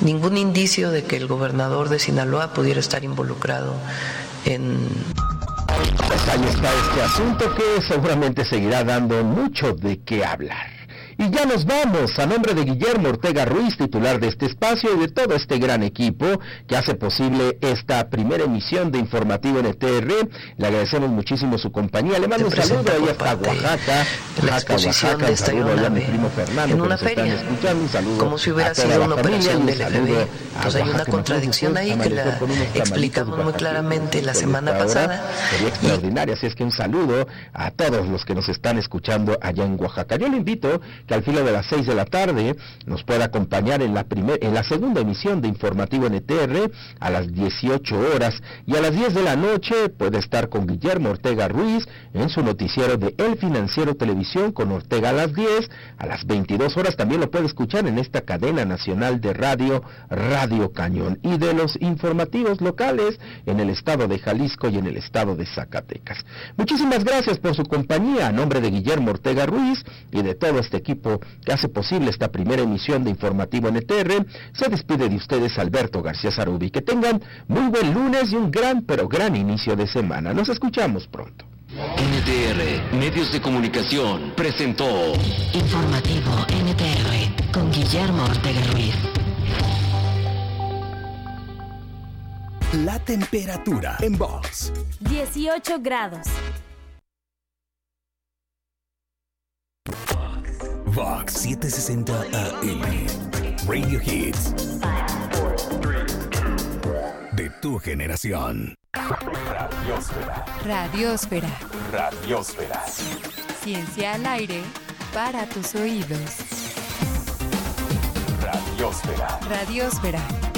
ningún indicio de que el gobernador de Sinaloa pudiera estar involucrado en... Pues ahí está este asunto que seguramente seguirá dando mucho de qué hablar. Y ya nos vamos, a nombre de Guillermo Ortega Ruiz, titular de este espacio, y de todo este gran equipo que hace posible esta primera emisión de Informativo NTR. Le agradecemos muchísimo su compañía. Le mando un saludo ahí hasta Oaxaca, Oaxaca, un saludo a mi primo Fernando, en una feria, un saludo como si hubiera sido una operación del FBI. Pues hay una contradicción ahí que la explicamos muy claramente la semana pasada. Sería extraordinaria, así es que un saludo a todos los que nos están escuchando allá en Oaxaca. Yo le invito que al filo de las 6 de la tarde nos pueda acompañar en la segunda emisión de Informativo NTR a las 18 horas, y a las 10 de la noche puede estar con Guillermo Ortega Ruiz en su noticiero de El Financiero Televisión con Ortega a las 10, a las 22 horas también lo puede escuchar en esta cadena nacional de radio, Radio Cañón, y de los informativos locales en el estado de Jalisco y en el estado de Zacatecas. Muchísimas gracias por su compañía. A nombre de Guillermo Ortega Ruiz y de todo este equipo que hace posible esta primera emisión de Informativo NTR, se despide de ustedes Alberto García Zarubi. Que tengan muy buen lunes y un gran, pero gran inicio de semana. Nos escuchamos pronto. NTR Medios de Comunicación presentó Informativo NTR con Guillermo Ortega Ruiz. La temperatura en Vox: 18 grados. Vox 760 AM. Radio Hits. De tu generación. Radiosfera. Radiosfera. Radiosfera. Ciencia al aire para tus oídos. Radiosfera. Radiosfera.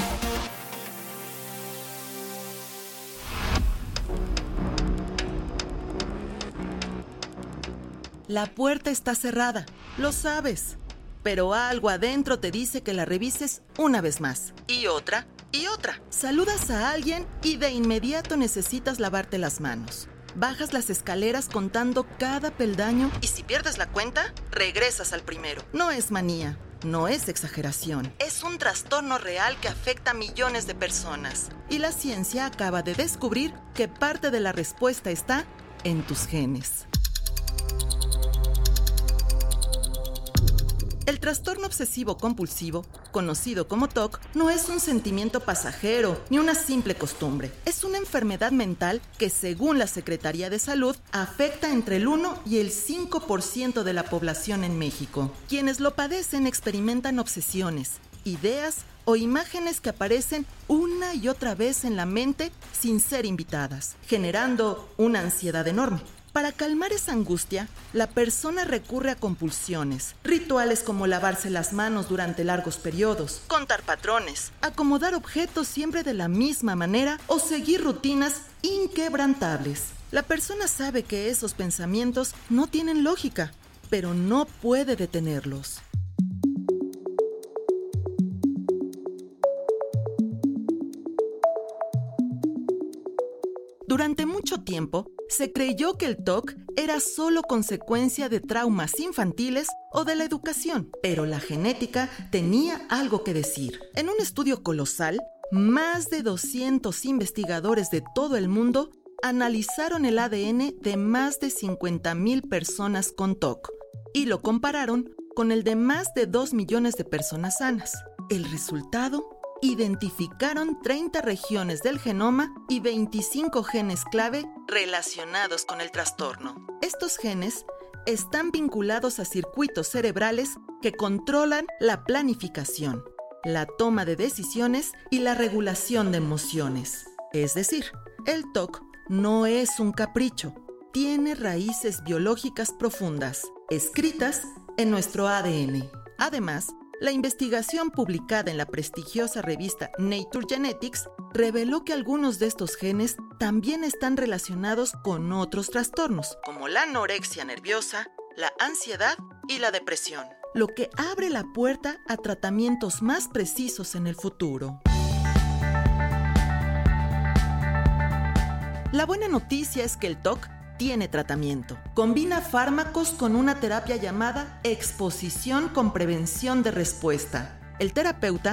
La puerta está cerrada, lo sabes, pero algo adentro te dice que la revises una vez más, y otra, y otra. Saludas a alguien y de inmediato necesitas lavarte las manos. Bajas las escaleras contando cada peldaño y si pierdes la cuenta, regresas al primero. No es manía, no es exageración, es un trastorno real que afecta a millones de personas. Y la ciencia acaba de descubrir que parte de la respuesta está en tus genes. El trastorno obsesivo-compulsivo, conocido como TOC, no es un sentimiento pasajero ni una simple costumbre. Es una enfermedad mental que, según la Secretaría de Salud, afecta entre el 1 y el 5% de la población en México. Quienes lo padecen experimentan obsesiones, ideas o imágenes que aparecen una y otra vez en la mente sin ser invitadas, generando una ansiedad enorme. Para calmar esa angustia, la persona recurre a compulsiones, rituales como lavarse las manos durante largos periodos, contar patrones, acomodar objetos siempre de la misma manera o seguir rutinas inquebrantables. La persona sabe que esos pensamientos no tienen lógica, pero no puede detenerlos. Durante mucho tiempo, se creyó que el TOC era solo consecuencia de traumas infantiles o de la educación, pero la genética tenía algo que decir. En un estudio colosal, más de 200 investigadores de todo el mundo analizaron el ADN de más de 50,000 personas con TOC y lo compararon con el de más de 2 millones de personas sanas. El resultado: identificaron 30 regiones del genoma y 25 genes clave relacionados con el trastorno. Estos genes están vinculados a circuitos cerebrales que controlan la planificación, la toma de decisiones y la regulación de emociones. Es decir, el TOC no es un capricho, tiene raíces biológicas profundas, escritas en nuestro ADN. Además, la investigación publicada en la prestigiosa revista Nature Genetics reveló que algunos de estos genes también están relacionados con otros trastornos, como la anorexia nerviosa, la ansiedad y la depresión, lo que abre la puerta a tratamientos más precisos en el futuro. La buena noticia es que el TOC tiene tratamiento. Combina fármacos con una terapia llamada exposición con prevención de respuesta. El terapeuta